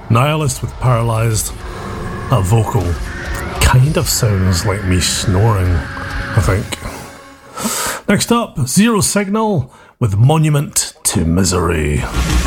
Nihilist with Paralysed. That vocal kind of sounds like me snoring, I think. Next up, Zero Signal with Monument to Misery.